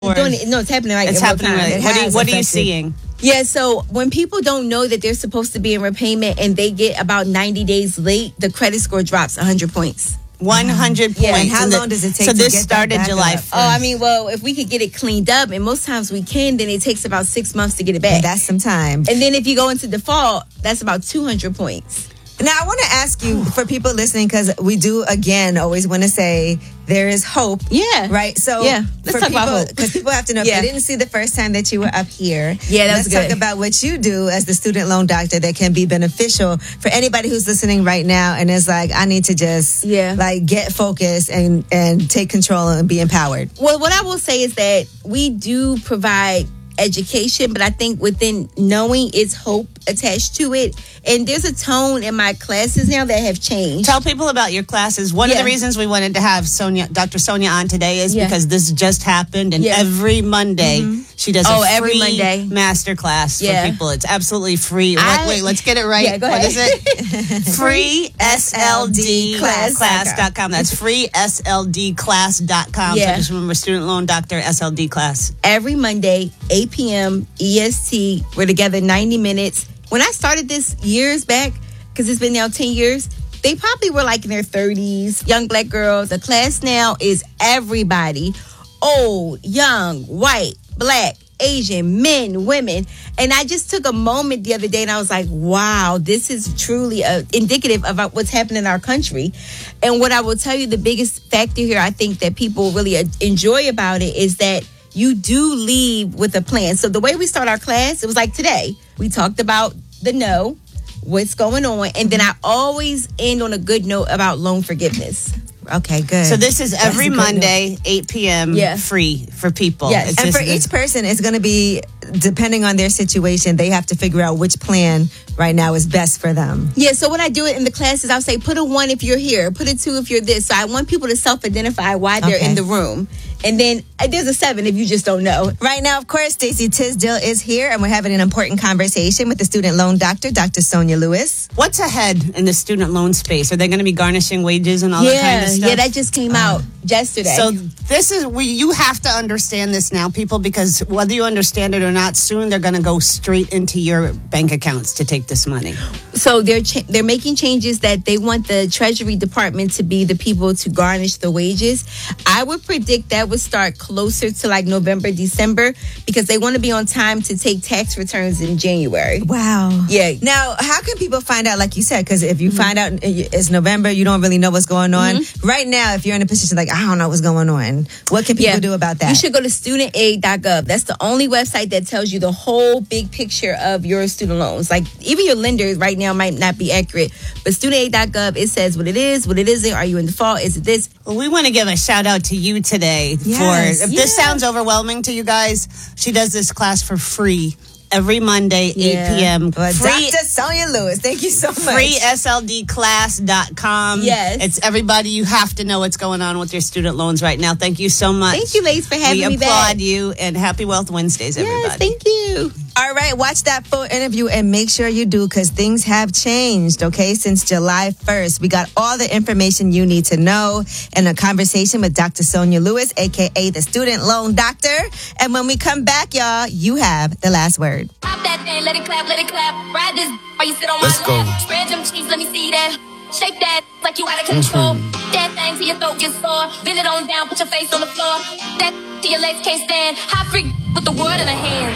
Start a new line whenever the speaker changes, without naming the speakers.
doing it. No, it's happening
It's
in real
happening.
time.
Right. What are you seeing?
Yeah, so when people don't know that they're supposed to be in repayment and they get about 90 days late, the credit score drops 100 points.
100 points.
And how long does it take
so
to
this
get
started
that back
July
up?
1st.
Oh, I mean, well, if we could get it cleaned up, and most times we can, then it takes about 6 months to get it back.
And that's some time.
And then if you go into default, that's about 200 points.
Now, I want to ask you, for people listening, because we do, again, always want to say there is hope.
Yeah.
Right? So,
Yeah. Let's talk about hope.
Because people have to know,
Yeah.
if they didn't see the first time that you were up here.
Yeah, that was
Let's talk
good.
about what you do as the student loan doctor that can be beneficial for anybody who's listening right now and is like, I need to just get focused and take control and be empowered.
Well, what I will say is that we do provide education, but I think within knowing it's hope attached to it. And there's a tone in my classes now that have changed.
Tell people about your classes. One of the reasons we wanted to have Dr. Sonia on today is because this just happened, and every Monday she does a
every
free
Monday
master class for people. It's absolutely free. Wait, let's get it right.
Yeah, go ahead.
What is it? FreeSLDclass.com. That's FreeSLDclass.com.
Yeah.
So just remember, student loan doctor SLD class.
Every Monday, 8 p.m. EST. We're together 90 minutes. When I started this years back, because it's been now 10 years, they probably were like in their 30s, young black girls. The class now is everybody, old, young, white, black, Asian, men, women. And I just took a moment the other day and I was like, wow, this is truly indicative of what's happening in our country. And what I will tell you, the biggest factor here I think that people really enjoy about it is that you do leave with a plan. So the way we start our class, it was like today. We talked about the no, what's going on, and then I always end on a good note about loan forgiveness.
Okay, good.
So this is every Monday, 8 p.m., free for people.
Yes. And for each person, it's going to be, depending on their situation, they have to figure out which plan right now is best for them.
Yeah, so when I do it in the classes, I'll say, put a 1 if you're here, put a 2 if you're this. So I want people to self-identify why they're in the room. And then there's a 7 if you just don't know.
Right now, of course, Stacey Tisdale is here, and we're having an important conversation with the student loan doctor, Dr. Sonia Lewis.
What's ahead in the student loan space? Are they going to be garnishing wages and all that kind of stuff?
Yeah, that just came out yesterday.
So this is you have to understand this now, people, because whether you understand it or not, soon they're going to go straight into your bank accounts to take this money.
So they're making changes that they want the Treasury Department to be the people to garnish the wages. I would predict that would start closer to like November, December, because they want to be on time to take tax returns in January.
Wow.
Yeah.
Now, how can people find out, like you said, because if you find out it's November, you don't really know what's going on. Right now, if you're in a position like, I don't know what's going on, what can people do about that?
You should go to studentaid.gov. That's the only website that tells you the whole big picture of your student loans. Like, even your lenders right now might not be accurate, but studentaid.gov, it says what it is, what it isn't. Are you in default? Is it this?
Well, we want to give a shout out to you today. If this sounds overwhelming to you guys, she does this class for free every Monday, 8 p.m.
Well, Dr. Sonia Lewis, thank you so much.
FreeSLDclass.com.
Yes.
It's everybody. You have to know what's going on with your student loans right now. Thank you so much.
Thank you, ladies, for having me back.
We applaud you, and happy Wealth Wednesdays, everybody.
Yes, thank you.
All right, watch that full interview and make sure you do, because things have changed, okay, since July 1st. We got all the information you need to know in a conversation with Dr. Sonia Lewis, a.k.a. the student loan doctor. And when we come back, y'all, you have the last word.
Pop that thing, let it clap, ride this while you sit on my lap. Spread them cheeks, let me see that. Shake that like you out of control. That thing till your throat gets sore. Bend it on down, put your face on the floor. That till your legs can't stand. Hot freak with the world in her hand.